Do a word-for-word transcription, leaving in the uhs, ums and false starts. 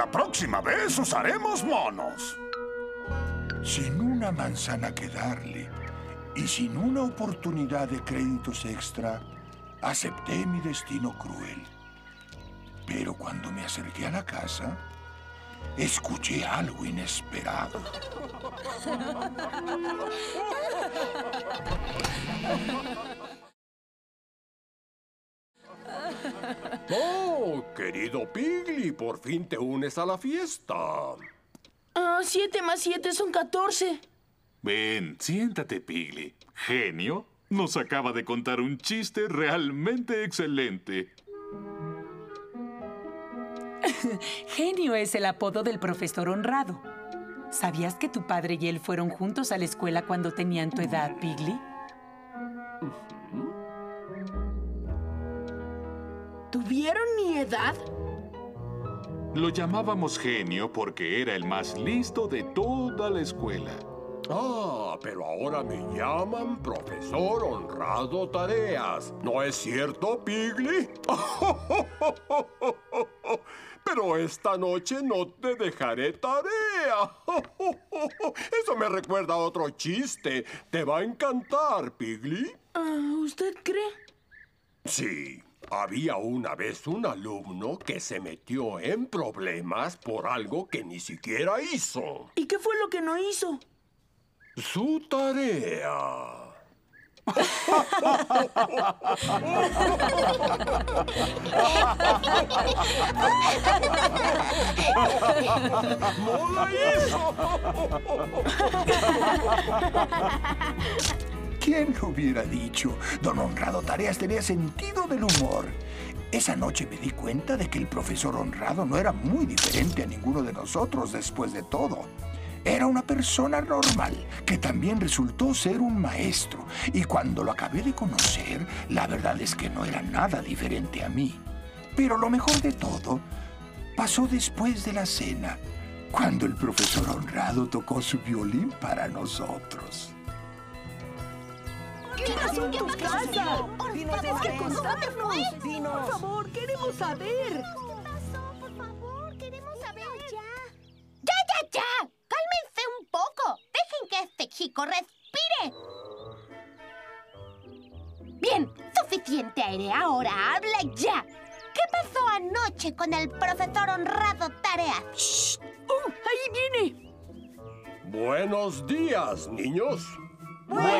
La próxima vez usaremos monos. Sin una manzana que darle y sin una oportunidad de créditos extra, acepté mi destino cruel. Pero cuando me acerqué a la casa, escuché algo inesperado. ¡Oh, querido Piggy! Por fin te unes a la fiesta. Ah, siete más siete son catorce. Ven, siéntate, Piggy. Genio nos acaba de contar un chiste realmente excelente. Genio es el apodo del profesor honrado. ¿Sabías que tu padre y él fueron juntos a la escuela cuando tenían tu edad, Piggy? ¿Tuvieron mi edad? Lo llamábamos genio porque era el más listo de toda la escuela. Ah, pero ahora me llaman profesor honrado tareas. ¿No es cierto, Piggy? Pero esta noche no te dejaré tarea. Eso me recuerda a otro chiste. ¿Te va a encantar, Piggy? Ah, ¿usted cree? Sí. Había una vez un alumno que se metió en problemas por algo que ni siquiera hizo. ¿Y qué fue lo que no hizo? Su tarea. ¡No la hizo! ¿Quién lo hubiera dicho? Don Honrado Tareas tenía sentido del humor. Esa noche me di cuenta de que el profesor Honrado no era muy diferente a ninguno de nosotros después de todo. Era una persona normal, que también resultó ser un maestro. Y cuando lo acabé de conocer, la verdad es que no era nada diferente a mí. Pero lo mejor de todo pasó después de la cena, cuando el profesor Honrado tocó su violín para nosotros. ¿Qué pasó en tu casa? Dinos, Tienes que contarnos. Dinos. Por favor, queremos saber. ¿Qué pasó? Por favor, queremos saber ya. ¡Ya, ya, ya! ¡Cálmense un poco! ¡Dejen que este chico respire! Bien, suficiente aire. Ahora habla ya. ¿Qué pasó anoche con el profesor honrado Tareas? ¡Shh! ¡Oh, ahí viene! Buenos días, niños. ¡Buenos